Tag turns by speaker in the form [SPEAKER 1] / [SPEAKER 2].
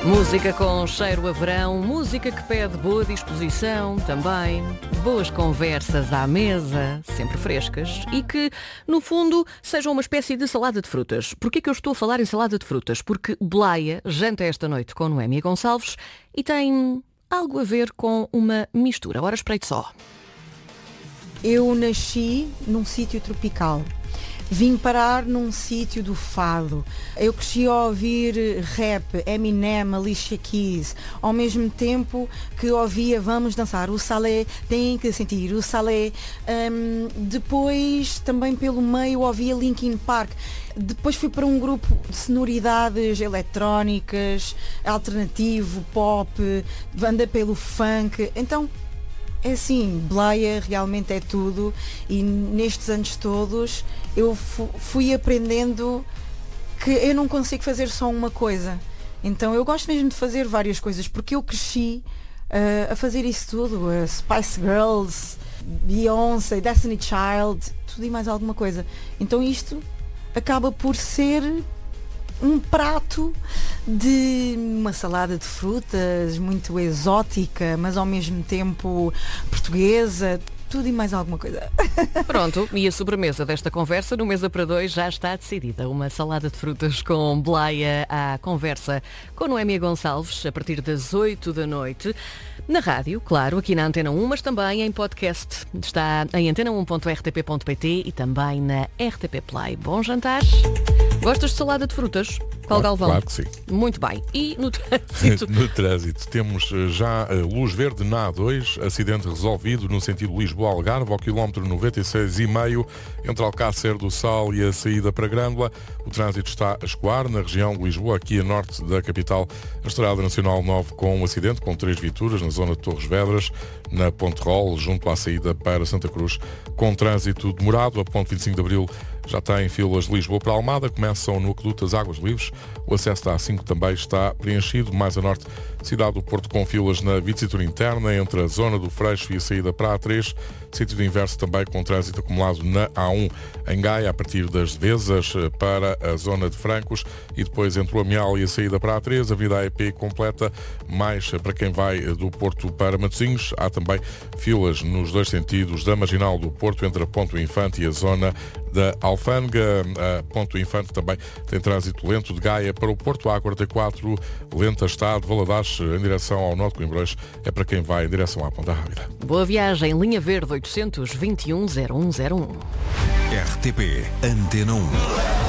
[SPEAKER 1] Música com cheiro a verão, música que pede boa disposição também, boas conversas à mesa, sempre frescas e que, no fundo, sejam uma espécie de salada de frutas. Porquê que eu estou a falar em salada de frutas? Porque Blaia janta esta noite com Noémia Gonçalves e tem algo a ver com uma mistura. Ora, espreite só.
[SPEAKER 2] Eu nasci num sítio tropical. Vim parar num sítio do fado. Eu cresci a ouvir rap, Eminem, Alicia Keys, ao mesmo tempo que ouvia Vamos Dançar, o Salé, tem que sentir o Salé. Depois, também pelo meio, ouvia Linkin Park. Depois fui para um grupo de sonoridades eletrónicas, alternativo, pop, anda pelo funk. Então, é assim, Blaia realmente é tudo e nestes anos todos eu fui aprendendo que eu não consigo fazer só uma coisa. Então eu gosto mesmo de fazer várias coisas porque eu cresci a fazer isso tudo. Spice Girls, Beyoncé, Destiny Child, tudo e mais alguma coisa. Então isto acaba por ser um prato de uma salada de frutas muito exótica, mas ao mesmo tempo portuguesa, tudo e mais alguma coisa.
[SPEAKER 1] Pronto, e a sobremesa desta conversa no Mesa para Dois já está decidida. Uma salada de frutas com Blaia à conversa com Noémia Gonçalves a partir das 8 da noite. Na rádio, claro, aqui na Antena 1, mas também em podcast. Está em antena1.rtp.pt e também na RTP Play. Bom jantar. Gostas de salada de frutas? Paulo Galvão?
[SPEAKER 3] Claro que sim.
[SPEAKER 1] Muito bem. E no trânsito?
[SPEAKER 3] No trânsito temos já luz verde na A2, acidente resolvido no sentido Lisboa-Algarve, ao quilómetro 96,5, entre Alcácer do Sal e a saída para Grândola. O trânsito está a escoar na região de Lisboa, aqui a norte da capital, a Estrada Nacional 9 com um acidente com 3 viaturas na zona de Torres Vedras, na Ponte Rol, junto à saída para Santa Cruz, com trânsito demorado. A ponte 25 de Abril já tem filas de Lisboa para Almada, começam no Aqueduto das Águas Livres. O acesso da A5 também está preenchido. Mais a norte, cidade do Porto com filas na Viticultura Interna, entre a zona do Freixo e a saída para a A3. Sentido inverso também com trânsito acumulado na A1 em Gaia, a partir das Vezas para a zona de Francos e depois entre o Amial e a saída para a A3. A Avenida AEP completa, mais para quem vai do Porto para Matosinhos. Há também filas nos dois sentidos da Marginal do Porto, entre a Ponte do Infante e a zona da Alfândega. A Ponte do Infante também tem trânsito lento de Gaia para o Porto. A A44 lenta está de Valadares em direção ao Norte de Coimbrões, é para quem vai em direção à Ponta Rábida.
[SPEAKER 1] Boa viagem, linha verde 821 0101.
[SPEAKER 4] RTP Antena 1.